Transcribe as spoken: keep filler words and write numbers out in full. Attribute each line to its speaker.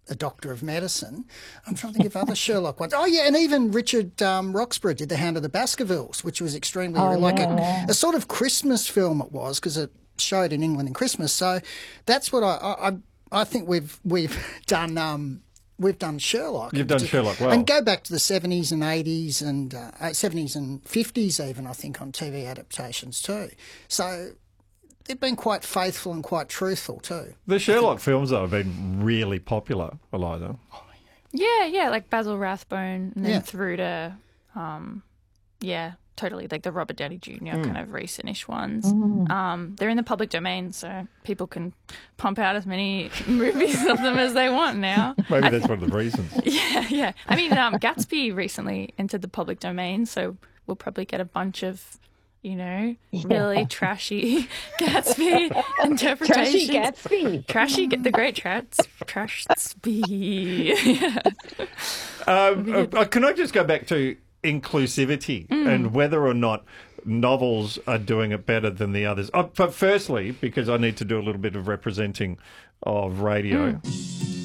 Speaker 1: a doctor of medicine. I'm trying to think of other Sherlock ones. Oh, yeah, and even Richard um, Roxburgh did The Hound of the Baskervilles, which was extremely,
Speaker 2: Oh,
Speaker 1: like
Speaker 2: yeah.
Speaker 1: a, a sort of Christmas film it was, because it showed in England in Christmas. So that's what I I, I think we've we've done. Um, we've done Sherlock.
Speaker 3: You've done Sherlock well,
Speaker 1: and go back to the seventies and eighties and uh, seventies and fifties even. I think on T V adaptations too. So they've been quite faithful and quite truthful too.
Speaker 3: The Sherlock films, though, have been really popular, Eliza.
Speaker 4: Yeah, yeah, like Basil Rathbone and then
Speaker 1: Yeah.
Speaker 4: through to, um, yeah, totally, like the Robert Downey Junior kind of recent-ish ones. Um, they're in the public domain, so people can pump out as many movies of them as they want now.
Speaker 3: Maybe that's one of the reasons.
Speaker 4: Yeah, yeah. I mean, um, Gatsby recently entered the public domain, so we'll probably get a bunch of, you know, really trashy Gatsby interpretations.
Speaker 2: Trashy Gatsby.
Speaker 4: Trashy, the great trats, Trashby.
Speaker 3: Um, uh, can I just go back to inclusivity and whether or not novels are doing it better than the others? Oh, but firstly, because I need to do a little bit of representing of radio.